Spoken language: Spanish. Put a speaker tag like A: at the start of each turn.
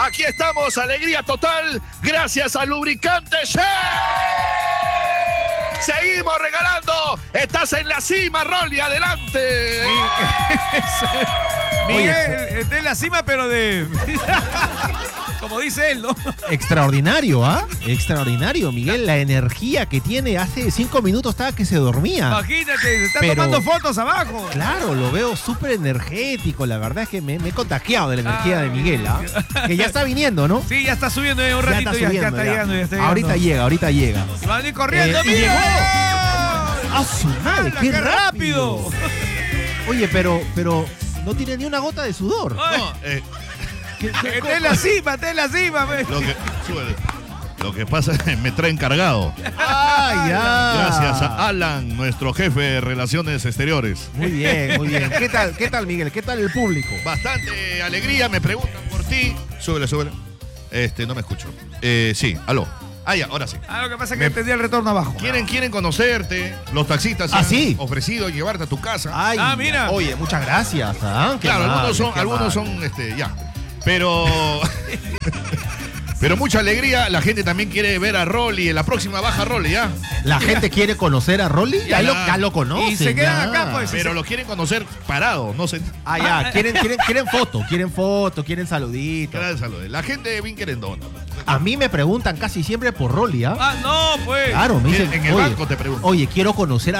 A: Aquí estamos, alegría total, gracias a Lubricante Shell. Seguimos regalando. Estás en la cima, Rolly, adelante.
B: Miguel, está en la cima, pero de... Como dice él, ¿no?
C: Extraordinario, ¿ah? Extraordinario, Miguel. La energía que tiene. Hace 5 minutos estaba que se dormía.
B: Imagínate, se está tomando fotos abajo.
C: Claro, lo veo súper energético. La verdad es que me he contagiado de la energía de Miguel, ¿ah? Que ya está viniendo, ¿no?
B: Sí, ya está subiendo un ratito, ya está llegando.
C: Ahorita llega.
B: Y van a ir corriendo,
C: ¡y llegó! ¡A su madre! ¡Qué rápido! Oye, pero no tiene ni una gota de sudor.
A: No,
B: está en la cima, pues.
A: Lo que pasa es que me traen cargado.
C: ¡Ah, ya!
A: Gracias a Alan, nuestro jefe de Relaciones Exteriores.
C: Muy bien, muy bien. ¿Qué tal, Miguel? ¿Qué tal el público?
A: Bastante alegría, me preguntan por ti. Súbele. No me escucho. Sí, aló. Ah, ya, ahora sí.
B: Lo que pasa es que entendí el retorno abajo.
A: Quieren conocerte. Los taxistas han ofrecido llevarte a tu casa.
C: Ay,
B: mira.
C: Oye, muchas gracias.
A: Claro, algunos son, ya. Pero mucha alegría. La gente también quiere ver a Rolly. En la próxima baja Rolly, ¿ya?
C: ¿La gente quiere conocer a Rolly? Ya lo conocen.
B: Y se quedan acá, pues.
A: Pero lo quieren conocer parado, no sé.
C: Ya. Quieren foto, quieren saluditos.
A: Gran saludo. La gente de bien querendona.
C: A mí me preguntan casi siempre por Rolly, ¿ah?
B: No, pues.
C: Claro, me dicen.
A: En el banco te preguntan.
C: Oye, quiero conocer